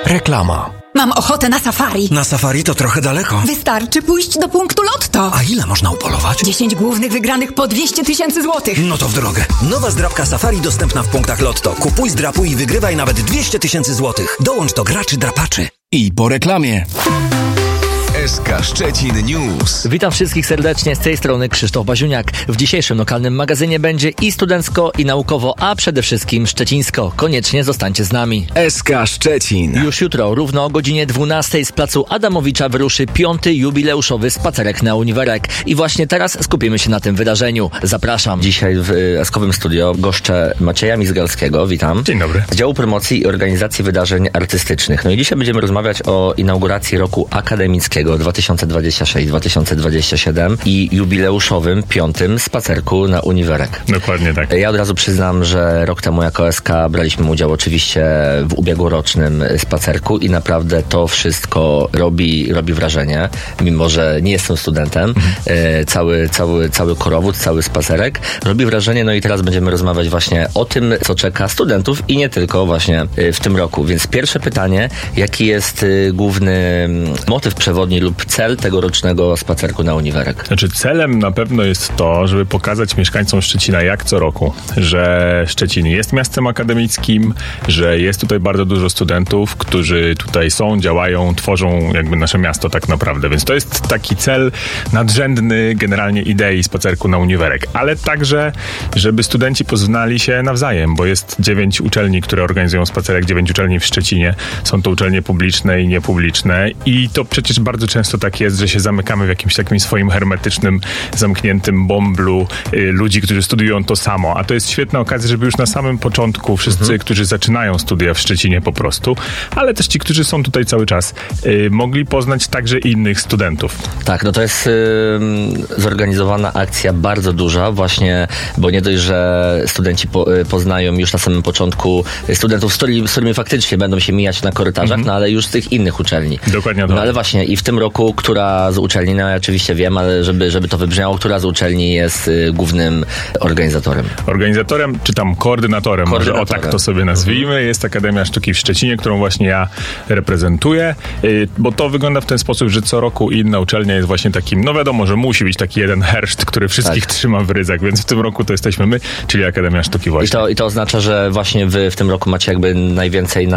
Reklama. Mam ochotę na safari. Na safari to trochę daleko. Wystarczy pójść do punktu Lotto. A ile można upolować? 10 głównych wygranych po 200 000 złotych. No to w drogę. Nowa zdrabka safari dostępna w punktach Lotto. Kupuj, zdrapuj i wygrywaj nawet 200 000 złotych. Dołącz do graczy drapaczy. I po reklamie. SK Szczecin News. Witam wszystkich serdecznie, z tej strony Krzysztof Baziuniak. W dzisiejszym lokalnym magazynie będzie i studencko, i naukowo, a przede wszystkim szczecińsko. Koniecznie zostańcie z nami. SK Szczecin. Już jutro, równo o godzinie 12 z placu Adamowicza wyruszy 5. jubileuszowy spacerek na Uniwerek. I właśnie teraz skupimy się na tym wydarzeniu. Zapraszam. Dzisiaj w Eskowym Studio goszczę Macieja Mizgalskiego. Witam. Dzień dobry. Z działu promocji i organizacji wydarzeń artystycznych. No i dzisiaj będziemy rozmawiać o inauguracji roku akademickiego 2026-2027 i jubileuszowym 5. spacerku na Uniwerek. Dokładnie tak. Ja od razu przyznam, że rok temu jako SK braliśmy udział oczywiście w ubiegłorocznym spacerku i naprawdę to wszystko robi wrażenie, mimo że nie jestem studentem. Cały korowód, cały spacerek robi wrażenie. No i teraz będziemy rozmawiać właśnie o tym, co czeka studentów i nie tylko właśnie w tym roku. Więc pierwsze pytanie, jaki jest główny motyw przewodni lub cel tegorocznego spacerku na Uniwerek? Znaczy celem na pewno jest to, żeby pokazać mieszkańcom Szczecina jak co roku, że Szczecin jest miastem akademickim, że jest tutaj bardzo dużo studentów, którzy tutaj są, działają, tworzą jakby nasze miasto tak naprawdę. Więc to jest taki cel nadrzędny generalnie idei spacerku na Uniwerek. Ale także, żeby studenci poznali się nawzajem, bo jest 9 uczelni, które organizują spacerek, 9 uczelni w Szczecinie. Są to uczelnie publiczne i niepubliczne i to przecież bardzo często tak jest, że się zamykamy w jakimś takim swoim hermetycznym, zamkniętym bąblu ludzi, którzy studiują to samo. A to jest świetna okazja, żeby już na samym początku wszyscy, którzy zaczynają studia w Szczecinie po prostu, ale też ci, którzy są tutaj cały czas, mogli poznać także innych studentów. Tak, no to jest zorganizowana akcja bardzo duża właśnie, bo nie dość, że studenci poznają już na samym początku studentów, z którymi faktycznie będą się mijać na korytarzach, no ale już z tych innych uczelni. Dokładnie to. No ale właśnie i w tym roku, która z uczelni, no ja oczywiście wiem, ale żeby to wybrzmiało, która z uczelni jest głównym organizatorem? Organizatorem, czy tam koordynatorem, może o tak to sobie nazwijmy, jest Akademia Sztuki w Szczecinie, którą właśnie ja reprezentuję, bo to wygląda w ten sposób, że co roku inna uczelnia jest właśnie takim, no wiadomo, że musi być taki jeden herszt, który wszystkich trzyma w ryzach, więc w tym roku to jesteśmy my, czyli Akademia Sztuki właśnie. I to oznacza, że właśnie wy w tym roku macie jakby najwięcej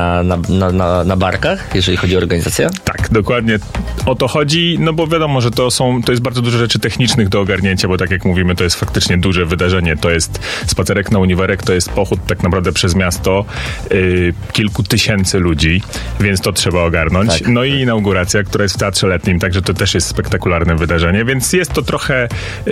na barkach, jeżeli chodzi o organizację? Tak, dokładnie o to chodzi, no bo wiadomo, że to jest bardzo dużo rzeczy technicznych do ogarnięcia, bo tak jak mówimy, to jest faktycznie duże wydarzenie, to jest spacerek na Uniwerek, to jest pochód tak naprawdę przez miasto kilku tysięcy ludzi, więc to trzeba ogarnąć. Tak, no i inauguracja, która jest w Teatrze Letnim, także to też jest spektakularne wydarzenie, więc jest to trochę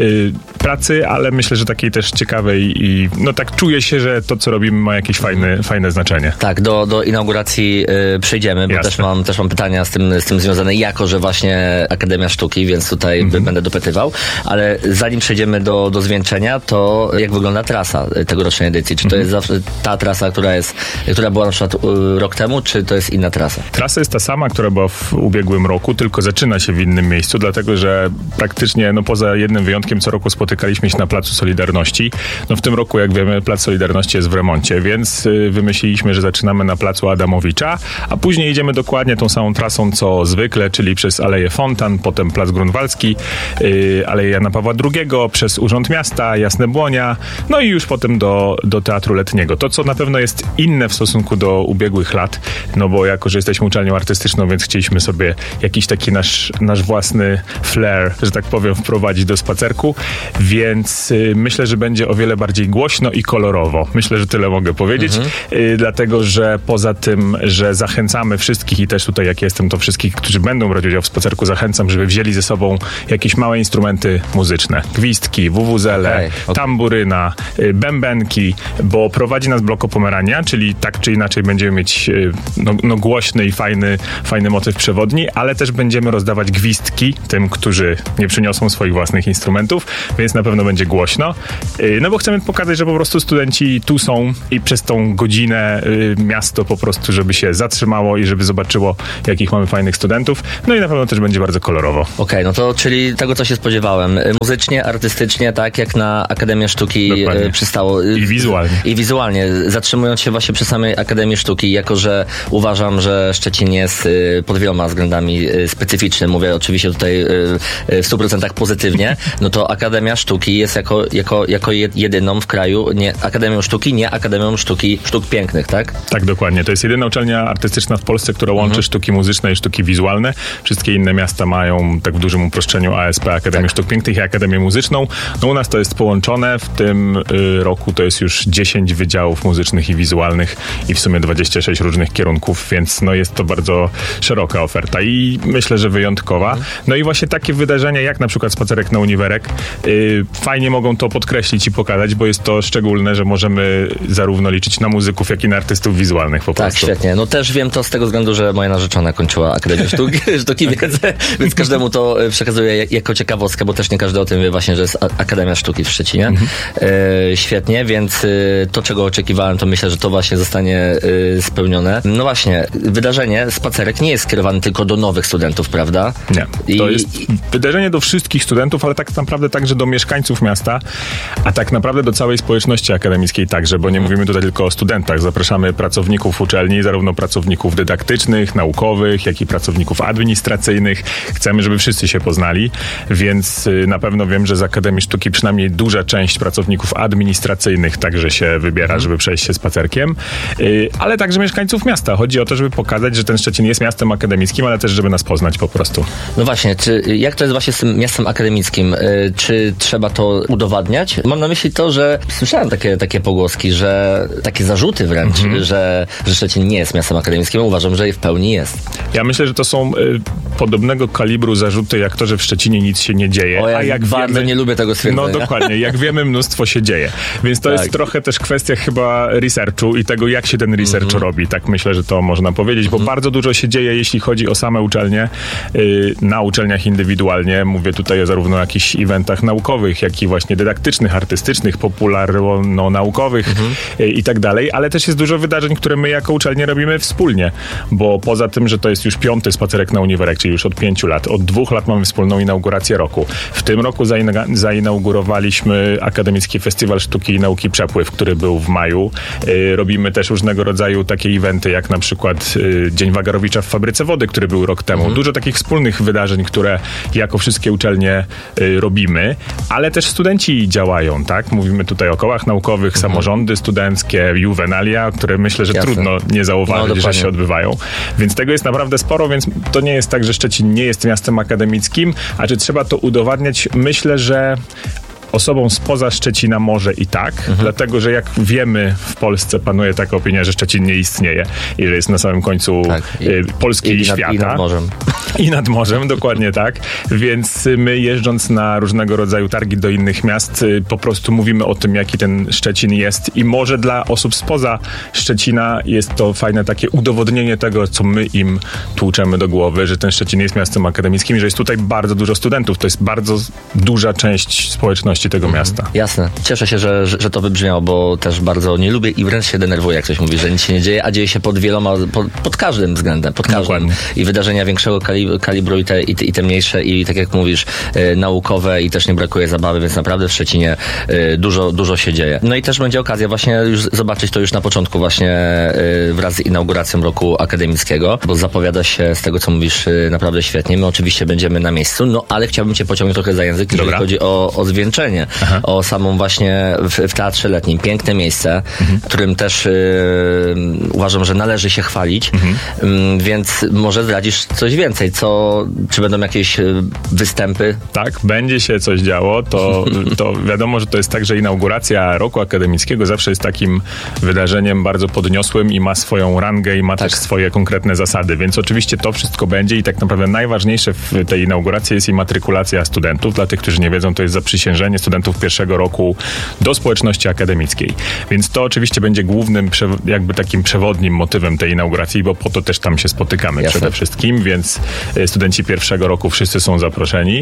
pracy, ale myślę, że takiej też ciekawej i no tak czuję się, że to, co robimy, ma jakieś fajne znaczenie. Tak, do inauguracji przejdziemy, bo też mam pytania z tym związane, jako że właśnie Akademia Sztuki, więc tutaj będę dopytywał, ale zanim przejdziemy do zwieńczenia, to jak wygląda trasa tegorocznej edycji? Czy to jest zawsze ta trasa, która była na przykład rok temu, czy to jest inna trasa? Trasa jest ta sama, która była w ubiegłym roku, tylko zaczyna się w innym miejscu, dlatego że praktycznie, no poza jednym wyjątkiem, co roku spotykaliśmy się na Placu Solidarności. No w tym roku, jak wiemy, Plac Solidarności jest w remoncie, więc wymyśliliśmy, że zaczynamy na Placu Adamowicza, a później idziemy dokładnie tą samą trasą, co zwykle, czyli przez Aleję Fontan, potem Plac Grunwaldzki, Aleję Jana Pawła II, przez Urząd Miasta, Jasne Błonia, no i już potem do Teatru Letniego. To, co na pewno jest inne w stosunku do ubiegłych lat, no bo jako, że jesteśmy uczelnią artystyczną, więc chcieliśmy sobie jakiś taki nasz własny flair, że tak powiem, wprowadzić do spacerku, więc myślę, że będzie o wiele bardziej głośno i kolorowo. Myślę, że tyle mogę powiedzieć, dlatego, że poza tym, że zachęcamy wszystkich i też tutaj, jak jestem, to wszystkich, którzy będą brać udział w spacerku, zachęcam, żeby wzięli ze sobą jakieś małe instrumenty muzyczne. Gwizdki, wuwuzele, tamburyna, bębenki, bo prowadzi nas Bloko Pomerania, czyli tak czy inaczej będziemy mieć głośny i fajny motyw przewodni, ale też będziemy rozdawać gwizdki tym, którzy nie przyniosą swoich własnych instrumentów, więc na pewno będzie głośno. No bo chcemy pokazać, że po prostu studenci tu są i przez tą godzinę miasto po prostu, żeby się zatrzymało i żeby zobaczyło, jakich mamy fajnych studentów. No i na pewno pewno też będzie bardzo kolorowo. Okej, no to czyli tego, co się spodziewałem. Muzycznie, artystycznie, tak jak na Akademię Sztuki przystało. I wizualnie. I wizualnie. Zatrzymując się właśnie przy samej Akademii Sztuki, jako że uważam, że Szczecin jest pod wieloma względami specyficzny, mówię oczywiście tutaj w 100% pozytywnie, no to Akademia Sztuki jest jako jedyną w kraju nie Akademią Sztuki, nie Akademią Sztuk Pięknych, tak? Tak, dokładnie. To jest jedyna uczelnia artystyczna w Polsce, która łączy sztuki muzyczne i sztuki wizualne. Wszystkie inne miasta mają, tak w dużym uproszczeniu, ASP, Akademię Sztuk Pięknych i Akademię Muzyczną. No u nas to jest połączone. W tym roku to jest już 10 wydziałów muzycznych i wizualnych i w sumie 26 różnych kierunków, więc no jest to bardzo szeroka oferta i myślę, że wyjątkowa. No i właśnie takie wydarzenia, jak na przykład Spacerek na Uniwerek, fajnie mogą to podkreślić i pokazać, bo jest to szczególne, że możemy zarówno liczyć na muzyków, jak i na artystów wizualnych po prostu. Tak, świetnie. No też wiem to z tego względu, że moja narzeczona kończyła Akademię Sztuki, więc każdemu to przekazuję jako ciekawostkę, bo też nie każdy o tym wie właśnie, że jest Akademia Sztuki w Szczecinie. Świetnie, więc to, czego oczekiwałem, to myślę, że to właśnie zostanie spełnione. No właśnie, wydarzenie Spacerek nie jest skierowane tylko do nowych studentów, prawda? Nie. To jest wydarzenie do wszystkich studentów, ale tak naprawdę także do mieszkańców miasta, a tak naprawdę do całej społeczności akademickiej także, bo nie mówimy tutaj tylko o studentach. Zapraszamy pracowników uczelni, zarówno pracowników dydaktycznych, naukowych, jak i pracowników administracyjnych. Chcemy, żeby wszyscy się poznali, więc na pewno wiem, że z Akademii Sztuki przynajmniej duża część pracowników administracyjnych także się wybiera, żeby przejść się spacerkiem, ale także mieszkańców miasta. Chodzi o to, żeby pokazać, że ten Szczecin jest miastem akademickim, ale też, żeby nas poznać po prostu. No właśnie, jak to jest właśnie z tym miastem akademickim? Czy trzeba to udowadniać? Mam na myśli to, że słyszałem takie pogłoski, że takie zarzuty wręcz, że Szczecin nie jest miastem akademickim. Uważam, że w pełni jest. Ja myślę, że to są podobnego kalibru zarzuty, jak to, że w Szczecinie nic się nie dzieje. A jak bardzo nie lubię tego stwierdzenia. No dokładnie, jak wiemy, mnóstwo się dzieje. Więc to jest trochę też kwestia chyba researchu i tego, jak się ten research robi. Tak myślę, że to można powiedzieć, bo bardzo dużo się dzieje, jeśli chodzi o same uczelnie, na uczelniach indywidualnie. Mówię tutaj zarówno o jakichś eventach naukowych, jak i właśnie dydaktycznych, artystycznych, popularno-naukowych i tak dalej, ale też jest dużo wydarzeń, które my jako uczelnie robimy wspólnie, bo poza tym, że to jest już 5. Spacerek na Uniwerek, czyli już od 5 lat, od 2 lat mamy wspólną inaugurację roku. W tym roku zainaugurowaliśmy Akademicki Festiwal Sztuki i Nauki Przepływ, który był w maju. Robimy też różnego rodzaju takie eventy, jak na przykład Dzień Wagarowicza w Fabryce Wody, który był rok temu. Dużo takich wspólnych wydarzeń, które jako wszystkie uczelnie robimy, ale też studenci działają, tak? Mówimy tutaj o kołach naukowych, samorządy studenckie, juwenalia, które myślę, że trudno nie zauważyć, że się odbywają. Więc tego jest naprawdę sporo, więc to nie jest tak, że Szczecin nie jest miastem akademickim, a czy trzeba to udowadniać? Myślę, że osobom spoza Szczecina może i tak, dlatego, że jak wiemy, w Polsce panuje taka opinia, że Szczecin nie istnieje i że jest na samym końcu Polski i świata. I nad morzem. I nad morzem, dokładnie tak. Więc my jeżdżąc na różnego rodzaju targi do innych miast, po prostu mówimy o tym, jaki ten Szczecin jest i może dla osób spoza Szczecina jest to fajne takie udowodnienie tego, co my im tłuczemy do głowy, że ten Szczecin jest miastem akademickim i że jest tutaj bardzo dużo studentów. To jest bardzo duża część społeczności tego miasta. Jasne. Cieszę się, że to wybrzmiało, bo też bardzo nie lubię i wręcz się denerwuję, jak ktoś mówi, że nic się nie dzieje, a dzieje się pod każdym względem, pod każdym. Dokładnie. I wydarzenia większego kalibru i te mniejsze i tak jak mówisz, naukowe i też nie brakuje zabawy, więc naprawdę w Szczecinie dużo się dzieje. No i też będzie okazja właśnie już zobaczyć to już na początku właśnie wraz z inauguracją roku akademickiego, bo zapowiada się z tego, co mówisz, naprawdę świetnie. My oczywiście będziemy na miejscu, no ale chciałbym cię pociągnąć trochę za język, jeżeli chodzi o zwieńczenie. O samą właśnie w Teatrze Letnim. Piękne miejsce, którym też uważam, że należy się chwalić. Więc może zdradzisz coś więcej? Czy będą jakieś występy? Tak, będzie się coś działo. To wiadomo, że to jest tak, że inauguracja roku akademickiego zawsze jest takim wydarzeniem bardzo podniosłym i ma swoją rangę i ma też swoje konkretne zasady. Więc oczywiście to wszystko będzie i tak naprawdę najważniejsze w tej inauguracji jest i matrykulacja studentów. Dla tych, którzy nie wiedzą, to jest zaprzysiężenie przybliżanie studentów pierwszego roku do społeczności akademickiej. Więc to oczywiście będzie głównym, jakby takim przewodnim motywem tej inauguracji, bo po to też tam się spotykamy przede wszystkim, więc studenci pierwszego roku wszyscy są zaproszeni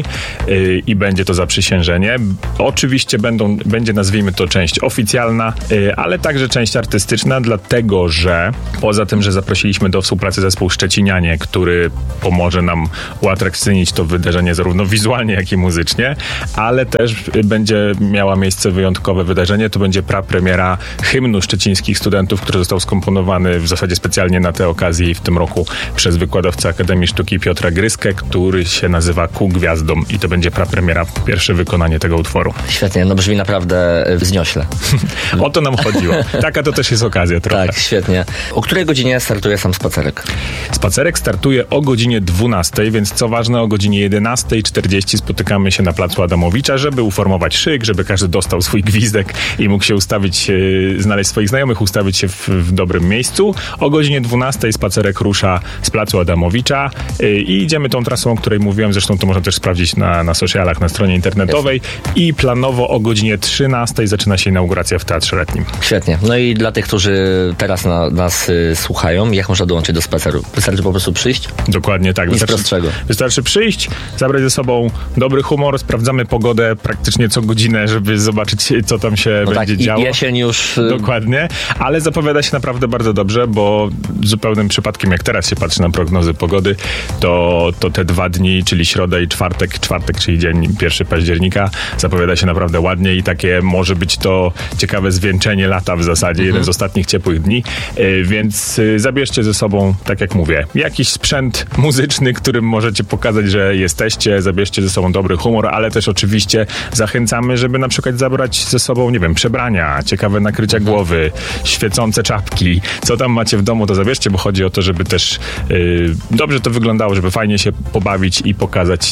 i będzie to zaprzysiężenie. Oczywiście będzie, nazwijmy to, część oficjalna, ale także część artystyczna, dlatego że poza tym, że zaprosiliśmy do współpracy zespół Szczecinianie, który pomoże nam uatrakcyjnić to wydarzenie zarówno wizualnie, jak i muzycznie, ale też będzie miała miejsce wyjątkowe wydarzenie. To będzie prapremiera hymnu szczecińskich studentów, który został skomponowany w zasadzie specjalnie na tę okazję w tym roku przez wykładowcę Akademii Sztuki Piotra Gryskę, który się nazywa Ku Gwiazdom i to będzie prapremiera, pierwsze wykonanie tego utworu. Świetnie, no brzmi naprawdę wzniośle. O to nam chodziło. Taka to też jest okazja trochę. Tak, świetnie. O której godzinie startuje sam spacerek? Spacerek startuje o godzinie 12, więc co ważne, o godzinie 11:40 spotykamy się na placu Adamowicza, żeby uformować szyk, żeby każdy dostał swój gwizdek i mógł się ustawić, znaleźć swoich znajomych, ustawić się w dobrym miejscu. O godzinie 12 spacerek rusza z placu Adamowicza i idziemy tą trasą, o której mówiłem, zresztą to można też sprawdzić na socialach, na stronie internetowej i planowo o godzinie 13 zaczyna się inauguracja w Teatrze Letnim. Świetnie. No i dla tych, którzy teraz nas słuchają, jak można dołączyć do spaceru? Wystarczy po prostu przyjść? Dokładnie tak. Wystarczy przyjść, zabrać ze sobą dobry humor, sprawdzamy pogodę praktycznie co godzinę, żeby zobaczyć, co tam się będzie działo. I jesień już... Dokładnie, ale zapowiada się naprawdę bardzo dobrze, bo zupełnym przypadkiem, jak teraz się patrzy na prognozy pogody, to te 2 dni, czyli środa i czwartek, czyli dzień 1 października, zapowiada się naprawdę ładnie i takie może być to ciekawe zwieńczenie lata w zasadzie, jeden z ostatnich ciepłych dni, więc zabierzcie ze sobą, tak jak mówię, jakiś sprzęt muzyczny, którym możecie pokazać, że jesteście, zabierzcie ze sobą dobry humor, ale też oczywiście zachęcamy, żeby na przykład zabrać ze sobą, nie wiem, przebrania, ciekawe nakrycia głowy, świecące czapki. Co tam macie w domu, to zabierzcie, bo chodzi o to, żeby też dobrze to wyglądało, żeby fajnie się pobawić i pokazać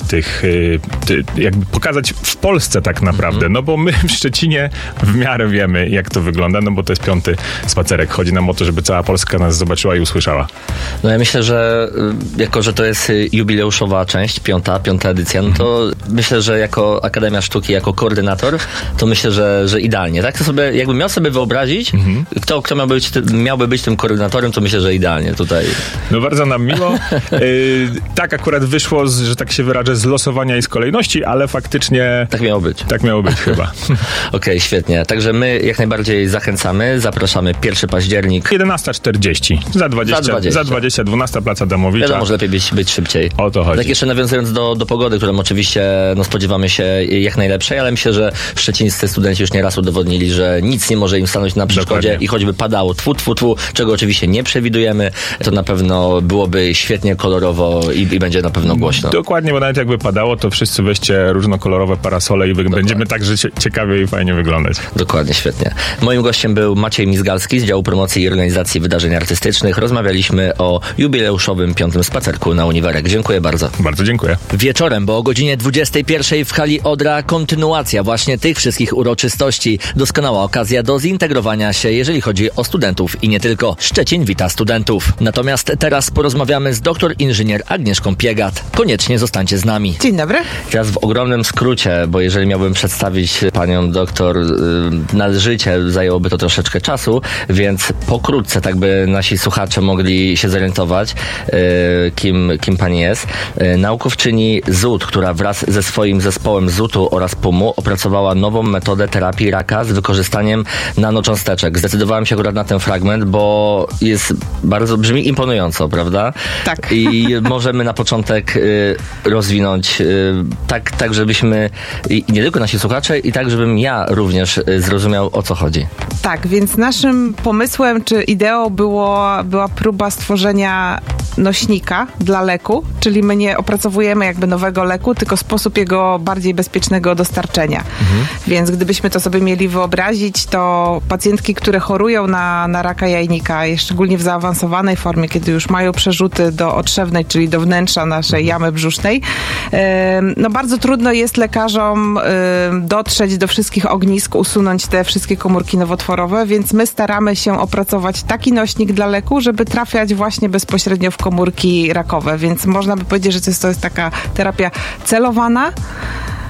jakby pokazać w Polsce tak naprawdę, no bo my w Szczecinie w miarę wiemy, jak to wygląda, no bo to jest 5. spacerek. Chodzi nam o to, żeby cała Polska nas zobaczyła i usłyszała. No ja myślę, że jako, że to jest jubileuszowa część, 5. edycja, no to myślę, że jako Akademia Sztuki, jako koordynator, to myślę, że idealnie, tak? To sobie, jakbym miał sobie wyobrazić, kto miałby być tym koordynatorem, to myślę, że idealnie tutaj. No bardzo nam miło. Tak akurat wyszło, że tak się wyrażę, z losowania i z kolejności, ale faktycznie... Tak miało być. Tak miało być chyba. Okej, świetnie. Także my jak najbardziej zachęcamy. Zapraszamy 1 październik. 11:40. Za 20, 12 plac Adamowicza. Wiadomo, może lepiej być szybciej. O to chodzi. Tak jeszcze nawiązując do pogody, którą oczywiście spodziewamy się jak najlepszej, ale myślę, że szczecińscy studenci już nieraz udowodnili, że nic nie może im stanąć na przeszkodzie. Dokładnie. I choćby padało czego oczywiście nie przewidujemy, to na pewno byłoby świetnie kolorowo i będzie na pewno głośno. Dokładnie, bo nawet jakby padało, to wszyscy weźcie różnokolorowe parasole i będziemy także ciekawie i fajnie wyglądać. Dokładnie, świetnie. Moim gościem był Maciej Mizgalski z działu promocji i organizacji wydarzeń artystycznych. Rozmawialiśmy o jubileuszowym 5. spacerku na Uniwerek. Dziękuję bardzo. Bardzo dziękuję. Wieczorem, bo o godzinie 21 w hali Odra kontynuacja właśnie tych wszystkich uroczystości. Doskonała okazja do zintegrowania się, jeżeli chodzi o studentów i nie tylko. Szczecin wita studentów. Natomiast teraz porozmawiamy z doktor inżynier Agnieszką Piegat. Koniecznie zostańcie z nami. Dzień dobry. Teraz w ogromnym skrócie, bo jeżeli miałbym przedstawić panią doktor należycie, zajęłoby to troszeczkę czasu, więc pokrótce, tak by nasi słuchacze mogli się zorientować, kim pani jest. Naukowczyni ZUT, która wraz ze swoim zespołem ZUT-u oraz PUM-u opracowała nową metodę terapii raka z wykorzystaniem nanocząsteczek. Zdecydowałem się akurat na ten fragment, bo brzmi imponująco, prawda? Tak. I możemy na początek rozwinąć tak, żebyśmy, i nie tylko nasi słuchacze, i tak, żebym ja również zrozumiał, o co chodzi. Tak, więc naszym pomysłem czy ideą była próba stworzenia nośnika dla leku, czyli my nie opracowujemy jakby nowego leku, tylko sposób jego bardziej bezpiecznego dostarczenia. Więc gdybyśmy to sobie mieli wyobrazić, to pacjentki, które chorują na raka jajnika, szczególnie w zaawansowanej formie, kiedy już mają przerzuty do otrzewnej, czyli do wnętrza naszej jamy brzusznej, no bardzo trudno jest lekarzom dotrzeć do wszystkich ognisk, usunąć te wszystkie komórki nowotworowe, więc my staramy się opracować taki nośnik dla leku, żeby trafiać właśnie bezpośrednio w komórki rakowe, więc można by powiedzieć, że to jest taka terapia celowana,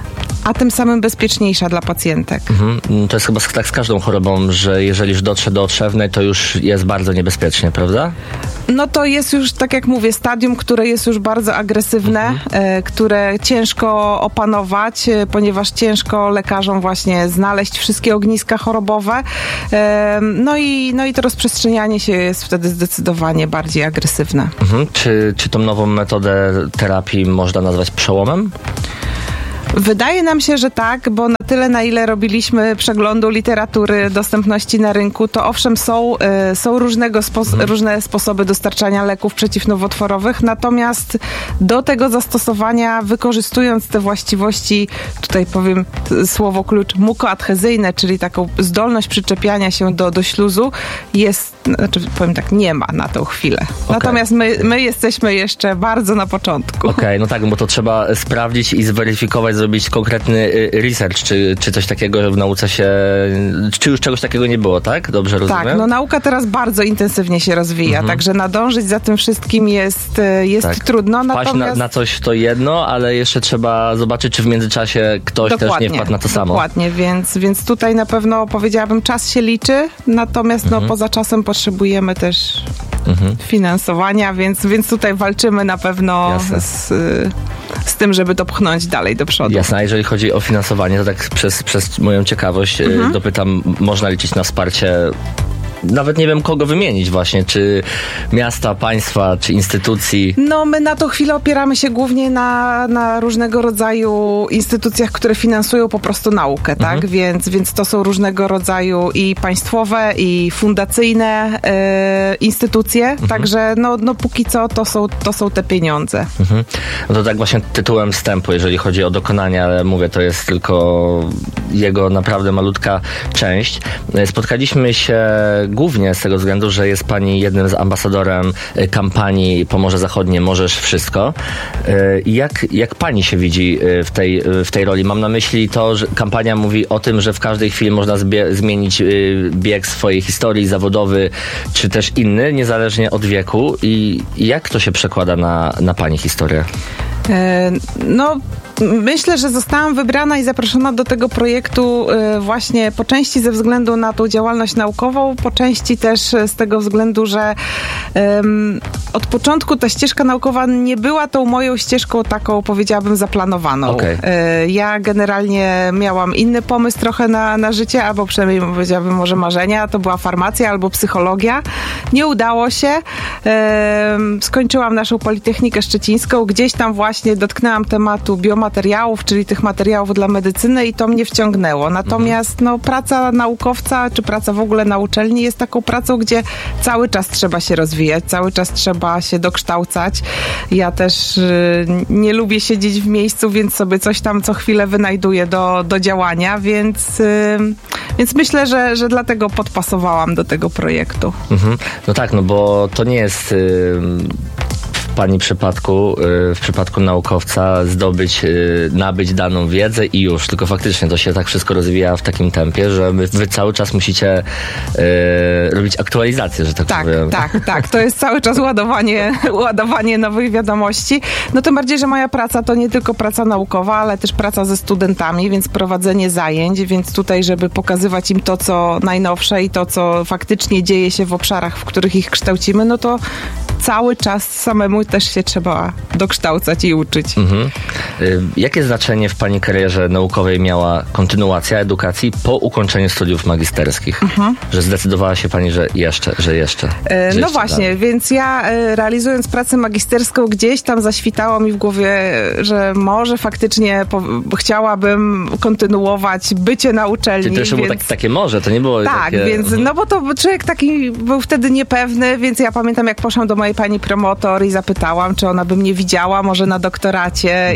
a tym samym bezpieczniejsza dla pacjentek. To jest chyba tak z każdą chorobą, że jeżeli już dotrze do trzewnej, to już jest bardzo niebezpiecznie, prawda? No to jest już, tak jak mówię, stadium, które jest już bardzo agresywne, które ciężko opanować, ponieważ ciężko lekarzom właśnie znaleźć wszystkie ogniska chorobowe. No i to rozprzestrzenianie się jest wtedy zdecydowanie bardziej agresywne. Czy tą nową metodę terapii można nazwać przełomem? Wydaje nam się, że tak, bo na tyle, na ile robiliśmy przeglądu literatury, dostępności na rynku, to owszem są różne sposoby dostarczania leków przeciwnowotworowych, natomiast do tego zastosowania, wykorzystując te właściwości, tutaj powiem słowo klucz, mukoadhezyjne, czyli taką zdolność przyczepiania się do śluzu, powiem tak, nie ma na tą chwilę. Okay. Natomiast my jesteśmy jeszcze bardzo na początku. Okej, no tak, bo to trzeba sprawdzić i zweryfikować, zrobić konkretny research, czy coś takiego w nauce się... Czy już czegoś takiego nie było, tak? Dobrze rozumiem? Tak, no nauka teraz bardzo intensywnie się rozwija, także nadążyć za tym wszystkim jest tak trudno. Natomiast... na coś to jedno, ale jeszcze trzeba zobaczyć, czy w międzyczasie ktoś też nie wpadł na to samo. Dokładnie, więc tutaj na pewno powiedziałabym, czas się liczy, natomiast poza czasem potrzebujemy też finansowania, więc tutaj walczymy na pewno z tym, żeby to pchnąć dalej do przodu. Jasne, a jeżeli chodzi o finansowanie, to tak przez moją ciekawość dopytam, można liczyć na wsparcie, nawet nie wiem kogo wymienić właśnie, czy miasta, państwa, czy instytucji? No my na tą chwilę opieramy się głównie na różnego rodzaju instytucjach, które finansują po prostu naukę, tak? Więc to są różnego rodzaju i państwowe, i fundacyjne instytucje, także no póki co to są te pieniądze. No to tak właśnie tytułem wstępu, jeżeli chodzi o dokonania, ale mówię, to jest tylko jego naprawdę malutka część. Spotkaliśmy się głównie z tego względu, że jest pani jednym z ambasadorem kampanii Pomorze Zachodnie Możesz Wszystko. Jak pani się widzi w tej roli? Mam na myśli to, że kampania mówi o tym, że w każdej chwili można zmienić bieg swojej historii, zawodowy, czy też inny, niezależnie od wieku. I jak to się przekłada na pani historię? No, myślę, że zostałam wybrana i zaproszona do tego projektu właśnie po części ze względu na tą działalność naukową, po części też z tego względu, że od początku ta ścieżka naukowa nie była tą moją ścieżką taką, powiedziałabym, zaplanowaną. Okay. Ja generalnie miałam inny pomysł trochę na życie, albo przynajmniej powiedziałabym może marzenia, to była farmacja albo psychologia. Nie udało się. Skończyłam naszą Politechnikę Szczecińską, gdzieś tam właśnie dotknęłam tematu biomateriałów, czyli tych materiałów dla medycyny i to mnie wciągnęło. Natomiast praca naukowca, czy praca w ogóle na uczelni jest taką pracą, gdzie cały czas trzeba się rozwijać, cały czas trzeba się dokształcać. Ja też nie lubię siedzieć w miejscu, więc sobie coś tam co chwilę wynajduję do działania, więc myślę, że dlatego podpasowałam do tego projektu. No tak, no bo to nie jest pani przypadku, w przypadku naukowca nabyć daną wiedzę i już, tylko faktycznie to się tak wszystko rozwija w takim tempie, że wy cały czas musicie robić aktualizację, że tak powiem. Tak. To jest cały czas ładowanie nowych wiadomości. No tym bardziej, że moja praca to nie tylko praca naukowa, ale też praca ze studentami, więc prowadzenie zajęć, więc tutaj, żeby pokazywać im to, co najnowsze i to, co faktycznie dzieje się w obszarach, w których ich kształcimy, no to cały czas samemu też się trzeba dokształcać i uczyć. Jakie znaczenie w pani karierze naukowej miała kontynuacja edukacji po ukończeniu studiów magisterskich? Że zdecydowała się pani, że jeszcze. No właśnie, dalej. Więc ja realizując pracę magisterską gdzieś tam zaświtało mi w głowie, że może faktycznie chciałabym kontynuować bycie na uczelni. Czyli to jeszcze było takie może, to nie było takie... Tak, więc no bo to człowiek taki był wtedy niepewny, więc ja pamiętam, jak poszłam do mojej pani promotor i zapytałam, czy ona by mnie widziała może na doktoracie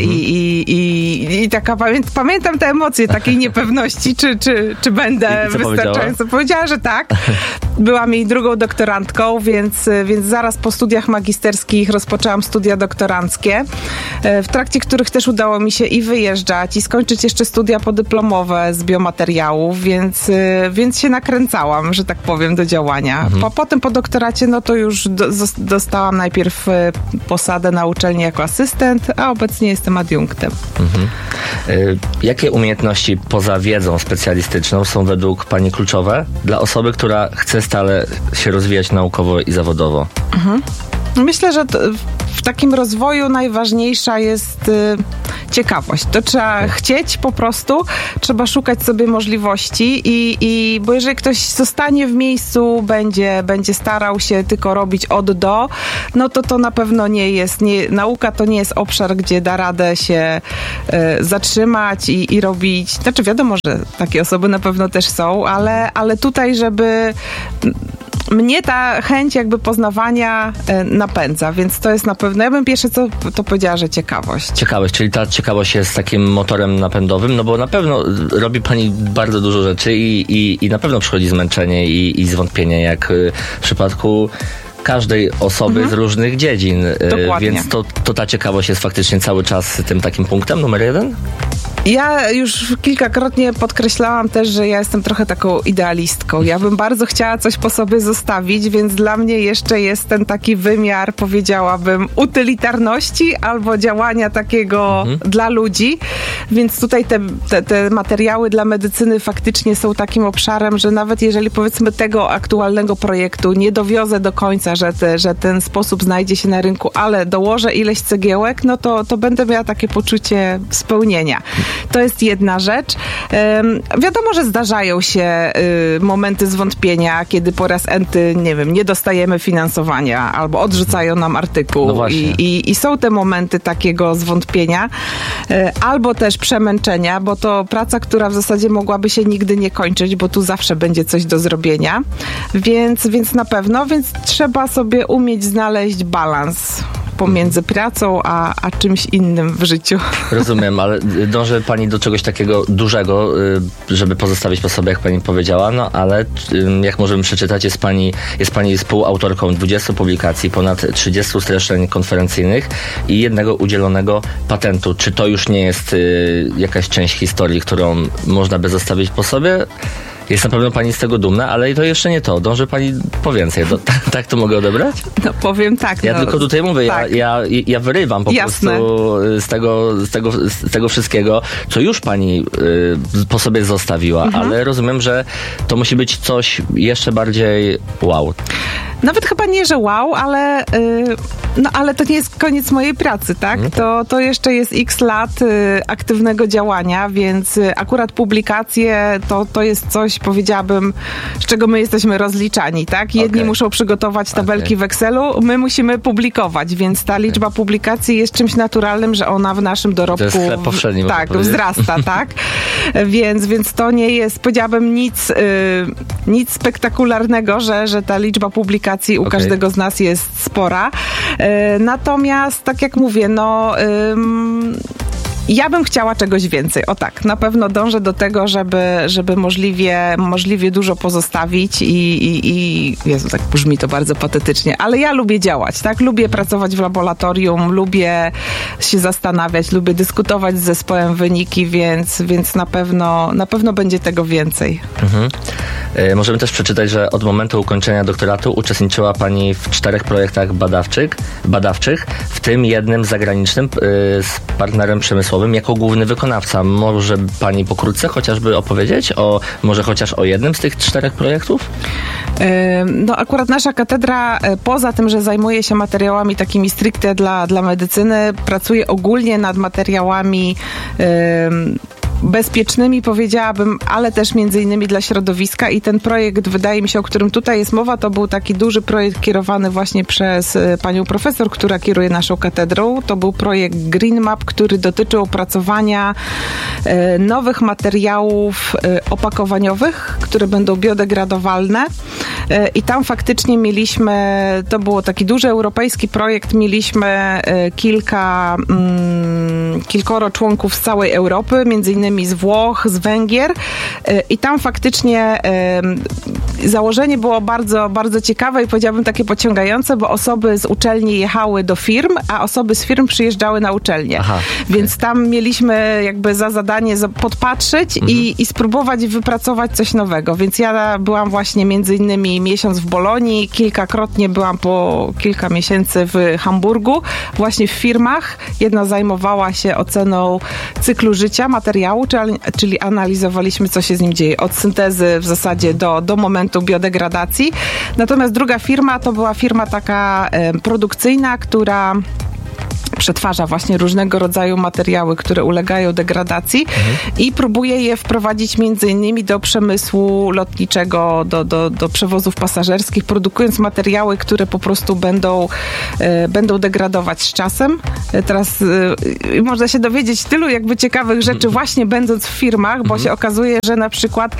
i taka pamiętam te emocje takiej niepewności, czy będę wystarczająco. Powiedziała, że tak. Byłam jej drugą doktorantką, więc zaraz po studiach magisterskich rozpoczęłam studia doktoranckie, w trakcie których też udało mi się i wyjeżdżać, i skończyć jeszcze studia podyplomowe z biomateriałów, więc się nakręcałam, że tak powiem, do działania. Potem po doktoracie, no to już dostałam najpierw posadę na uczelni jako asystent, a obecnie jestem adiunktem. Jakie umiejętności poza wiedzą specjalistyczną są według Pani kluczowe dla osoby, która chce stale się rozwijać naukowo i zawodowo? Myślę, że w takim rozwoju najważniejsza jest ciekawość. To trzeba chcieć po prostu, trzeba szukać sobie możliwości bo jeżeli ktoś zostanie w miejscu, będzie starał się tylko robić od do, no to na pewno nauka to nie jest obszar, gdzie da radę się zatrzymać i robić, znaczy wiadomo, że takie osoby na pewno też są, ale tutaj, żeby mnie ta chęć jakby poznawania napędza, więc to jest na pewno, ja bym pierwsze co to powiedziała, że ciekawość. Ciekawość, czyli ta ciekawość jest takim motorem napędowym, no bo na pewno robi Pani bardzo dużo rzeczy i na pewno przychodzi zmęczenie i zwątpienie, jak w przypadku każdej osoby z różnych dziedzin. Dokładnie. Więc to ta ciekawość jest faktycznie cały czas tym takim punktem numer 1? Ja już kilkakrotnie podkreślałam też, że ja jestem trochę taką idealistką. Ja bym bardzo chciała coś po sobie zostawić, więc dla mnie jeszcze jest ten taki wymiar, powiedziałabym, utylitarności albo działania takiego dla ludzi. Więc tutaj te materiały dla medycyny faktycznie są takim obszarem, że nawet jeżeli powiedzmy tego aktualnego projektu nie dowiozę do końca, że ten sposób znajdzie się na rynku, ale dołożę ileś cegiełek, no to będę miała takie poczucie spełnienia. To jest jedna rzecz. Wiadomo, że zdarzają się momenty zwątpienia, kiedy po raz enty, nie wiem, nie dostajemy finansowania albo odrzucają nam artykuł. No i są te momenty takiego zwątpienia albo też przemęczenia, bo to praca, która w zasadzie mogłaby się nigdy nie kończyć, bo tu zawsze będzie coś do zrobienia. Więc na pewno, więc trzeba sobie umieć znaleźć balans pomiędzy pracą a czymś innym w życiu. Rozumiem, ale dąży Pani do czegoś takiego dużego, żeby pozostawić po sobie, jak Pani powiedziała, no ale jak możemy przeczytać, jest Pani współautorką 20 publikacji, ponad 30 streszczeń konferencyjnych i jednego udzielonego patentu. Czy to już nie jest jakaś część historii, którą można by zostawić po sobie? Jest na pewno Pani z tego dumna, ale to jeszcze nie to. Dąży Pani po więcej. Tak to mogę odebrać? No powiem tak. Ja tylko tutaj mówię, tak. ja wyrywam po Jasne. prostu z tego wszystkiego, co już Pani po sobie zostawiła, ale rozumiem, że to musi być coś jeszcze bardziej wow. Nawet chyba nie, że wow, ale to nie jest koniec mojej pracy, tak? To jeszcze jest x lat aktywnego działania, więc akurat publikacje to jest coś, powiedziałabym, z czego my jesteśmy rozliczani, tak? Jedni muszą przygotować tabelki w Excelu, my musimy publikować, więc ta liczba publikacji jest czymś naturalnym, że ona w naszym dorobku to jest chleb powszedni, wzrasta, tak? Więc to nie jest, powiedziałabym, nic spektakularnego, że ta liczba publikacji u każdego z nas jest spora. Natomiast, tak jak mówię, ja bym chciała czegoś więcej. O tak, na pewno dążę do tego, żeby możliwie dużo pozostawić i Jezu, tak brzmi to bardzo patetycznie, ale ja lubię działać, tak? Lubię pracować w laboratorium, lubię się zastanawiać, lubię dyskutować z zespołem wyniki, więc na pewno będzie tego więcej. Możemy też przeczytać, że od momentu ukończenia doktoratu uczestniczyła Pani w 4 projektach badawczych, w tym jednym zagranicznym z partnerem przemysłowym jako główny wykonawca. Może Pani pokrótce chociażby opowiedzieć może chociaż o jednym z tych 4 projektów? No akurat nasza katedra, poza tym, że zajmuje się materiałami takimi stricte dla medycyny, pracuje ogólnie nad materiałami bezpiecznymi, powiedziałabym, ale też między innymi dla środowiska i ten projekt, wydaje mi się, o którym tutaj jest mowa, to był taki duży projekt kierowany właśnie przez panią profesor, która kieruje naszą katedrą. To był projekt Green Map, który dotyczy opracowania nowych materiałów opakowaniowych, które będą biodegradowalne i tam faktycznie to było taki duży europejski projekt, mieliśmy kilkoro członków z całej Europy, między innymi z Włoch, z Węgier i tam faktycznie założenie było bardzo, bardzo ciekawe i powiedziałabym takie pociągające, bo osoby z uczelni jechały do firm, a osoby z firm przyjeżdżały na uczelnię. Więc tam mieliśmy jakby za zadanie podpatrzeć i spróbować wypracować coś nowego. Więc ja byłam właśnie między innymi mi miesiąc w Bolonii, kilkakrotnie byłam po kilka miesięcy w Hamburgu, właśnie w firmach. Jedna zajmowała się oceną cyklu życia materiału, czyli analizowaliśmy, co się z nim dzieje, od syntezy w zasadzie do momentu biodegradacji. Natomiast druga firma to była firma taka produkcyjna, która przetwarza właśnie różnego rodzaju materiały, które ulegają degradacji i próbuje je wprowadzić między innymi do przemysłu lotniczego, do przewozów pasażerskich, produkując materiały, które po prostu będą degradować z czasem. Teraz można się dowiedzieć tylu jakby ciekawych rzeczy właśnie będąc w firmach, bo się okazuje, że na przykład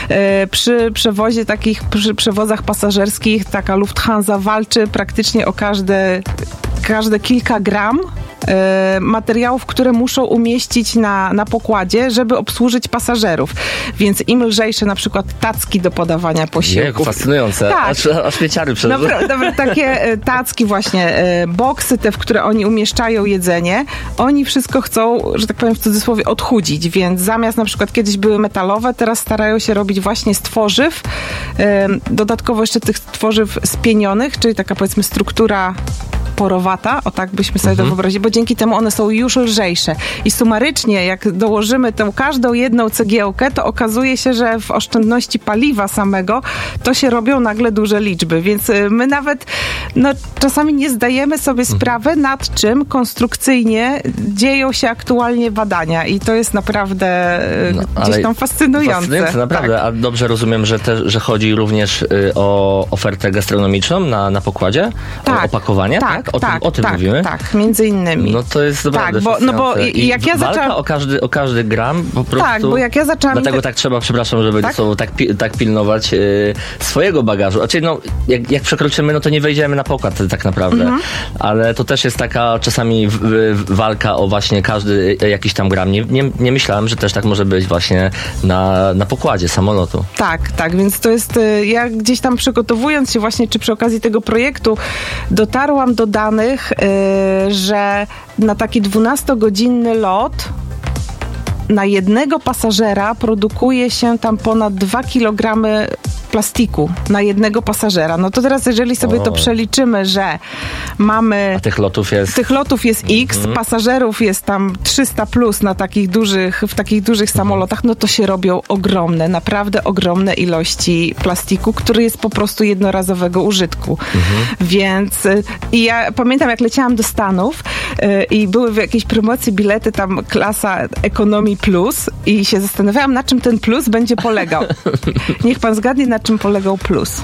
przy przewozach pasażerskich taka Lufthansa walczy praktycznie o każde kilka gram materiałów, które muszą umieścić na pokładzie, żeby obsłużyć pasażerów. Więc im lżejsze na przykład tacki do podawania posiłków. Fascynujące. Tak. Aż śmieciary przez... Dobra, takie tacki właśnie, boksy te, w które oni umieszczają jedzenie, oni wszystko chcą, że tak powiem w cudzysłowie, odchudzić, więc zamiast na przykład kiedyś były metalowe, teraz starają się robić właśnie z tworzyw, dodatkowo jeszcze tych tworzyw spienionych, czyli taka powiedzmy struktura porowata, o tak byśmy sobie to wyobrazili, bo dzięki temu one są już lżejsze. I sumarycznie, jak dołożymy tą każdą jedną cegiełkę, to okazuje się, że w oszczędności paliwa samego to się robią nagle duże liczby, więc my nawet czasami nie zdajemy sobie sprawy, nad czym konstrukcyjnie dzieją się aktualnie badania i to jest naprawdę gdzieś tam fascynujące. Naprawdę, tak. A dobrze rozumiem, że chodzi również o ofertę gastronomiczną na pokładzie? Tak. O opakowanie? Tak. O tym mówimy? Tak, między innymi. No to jest naprawdę bo jak ja walka zaczęłam... o każdy gram po prostu... Tak, bo jak ja zaczęłam... Dlatego tak trzeba, przepraszam, żeby ze sobą tak pilnować swojego bagażu. Znaczy, jak przekroczymy, to nie wejdziemy na pokład tak naprawdę. Ale to też jest taka czasami walka o właśnie każdy jakiś tam gram. Nie myślałem, że też tak może być właśnie na pokładzie samolotu. Tak, więc to jest... Ja gdzieś tam przygotowując się właśnie, czy przy okazji tego projektu, dotarłam do danych, że na taki 12-godzinny lot na jednego pasażera produkuje się tam ponad 2 kg plastiku na jednego pasażera. No to teraz, jeżeli sobie to przeliczymy, że mamy... A tych lotów jest X, pasażerów jest tam 300 plus w takich dużych samolotach, no to się robią naprawdę ogromne ilości plastiku, który jest po prostu jednorazowego użytku. Więc i ja pamiętam, jak leciałam do Stanów i były w jakiejś promocji bilety, tam klasa Economy Plus i się zastanawiałam, na czym ten plus będzie polegał. Niech pan zgadnie, na czym polegał plus.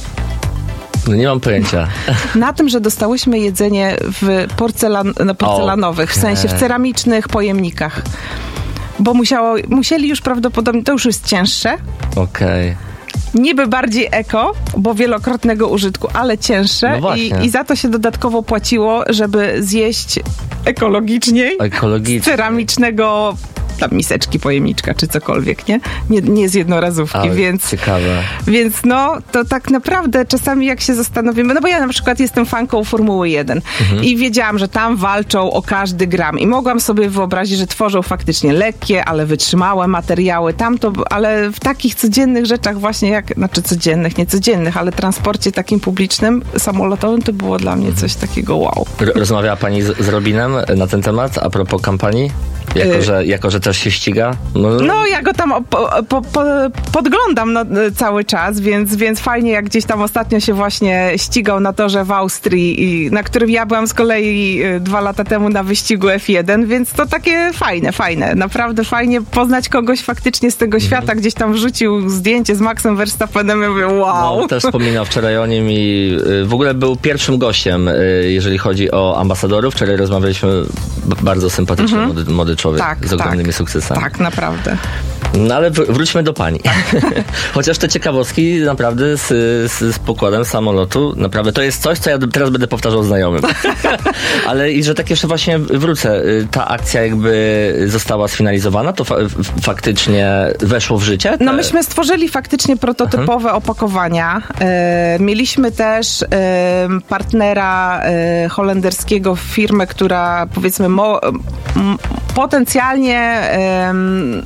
No nie mam pojęcia. Na tym, że dostałyśmy jedzenie w porcelanowych, w sensie w ceramicznych pojemnikach. Bo musieli już prawdopodobnie, to już jest cięższe. Okej. Niby bardziej eko, bo wielokrotnego użytku, ale cięższe. No I za to się dodatkowo płaciło, żeby zjeść ekologiczniej. Z ceramicznego tam miseczki, pojemniczka, czy cokolwiek, nie z jednorazówki, ale więc... Ciekawe. Więc to tak naprawdę czasami jak się zastanowimy, bo ja na przykład jestem fanką Formuły 1 i wiedziałam, że tam walczą o każdy gram i mogłam sobie wyobrazić, że tworzą faktycznie lekkie, ale wytrzymałe materiały, ale w takich codziennych rzeczach właśnie nie codziennych, ale transporcie takim publicznym, samolotowym, to było dla mnie coś takiego wow. Rozmawiała pani z Robinem na ten temat, a propos kampanii? Jako, że też się ściga? No ja go tam podglądam cały czas, więc fajnie, jak gdzieś tam ostatnio się właśnie ścigał na torze w Austrii, na którym ja byłam z kolei 2 lata temu na wyścigu F1, więc to takie fajne. Naprawdę fajnie poznać kogoś faktycznie z tego świata. Gdzieś tam wrzucił zdjęcie z Maxem Verstappenem i mówię, wow. No, też wspominał wczoraj o nim i w ogóle był pierwszym gościem, jeżeli chodzi o ambasadorów. Wczoraj rozmawialiśmy, bardzo sympatyczny młody człowiek z ogromnymi sukcesami. Tak, naprawdę. No ale wróćmy do pani. Chociaż te ciekawostki naprawdę z pokładem samolotu, naprawdę to jest coś, co ja teraz będę powtarzał znajomym. Ale i że tak jeszcze właśnie wrócę. Ta akcja jakby została sfinalizowana, to faktycznie weszło w życie? No myśmy stworzyli faktycznie prototypowe opakowania. Mieliśmy też partnera holenderskiego, firmę, która powiedzmy potencjalnie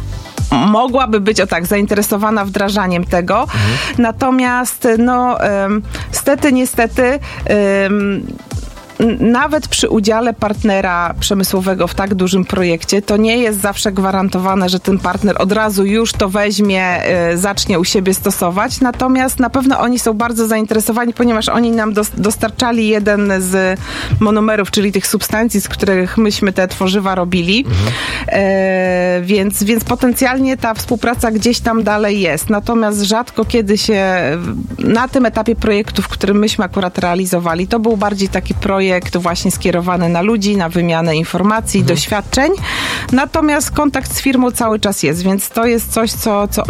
mogłaby być zainteresowana wdrażaniem tego. Natomiast niestety nawet przy udziale partnera przemysłowego w tak dużym projekcie, to nie jest zawsze gwarantowane, że ten partner od razu już to weźmie, zacznie u siebie stosować. Natomiast na pewno oni są bardzo zainteresowani, ponieważ oni nam dostarczali jeden z monomerów, czyli tych substancji, z których myśmy te tworzywa robili. Więc potencjalnie ta współpraca gdzieś tam dalej jest. Natomiast rzadko kiedy się na tym etapie projektu, w którym myśmy akurat realizowali, to był bardziej taki projekt właśnie skierowany na ludzi, na wymianę informacji, doświadczeń. Natomiast kontakt z firmą cały czas jest, więc to jest coś, co